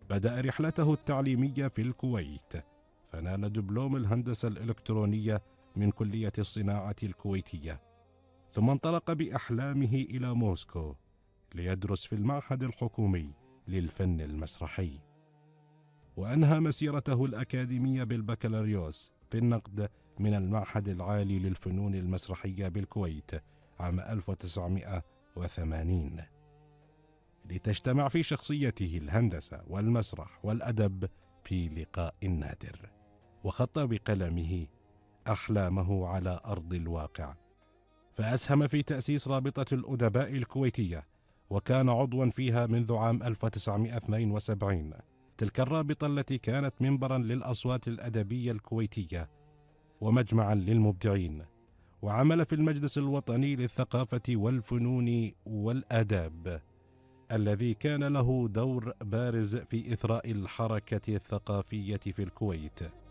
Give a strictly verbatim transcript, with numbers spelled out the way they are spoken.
بدأ رحلته التعليمية في الكويت، فنال دبلوم الهندسة الإلكترونية من كلية الصناعة الكويتية، ثم انطلق بأحلامه إلى موسكو ليدرس في المعهد الحكومي للفن المسرحي، وأنهى مسيرته الأكاديمية بالبكالوريوس في النقد من المعهد العالي للفنون المسرحية بالكويت عام ألف وتسعمائة وثمانين، لتجتمع في شخصيته الهندسة والمسرح والأدب في لقاء نادر، وخط بقلمه أحلامه على أرض الواقع، فأسهم في تأسيس رابطة الأدباء الكويتية، وكان عضوا فيها منذ عام ألف وتسعمائة واثنين وسبعين، تلك الرابطة التي كانت منبرا للأصوات الأدبية الكويتية ومجمعا للمبدعين، وعمل في المجلس الوطني للثقافة والفنون والآداب، الذي كان له دور بارز في إثراء الحركة الثقافية في الكويت.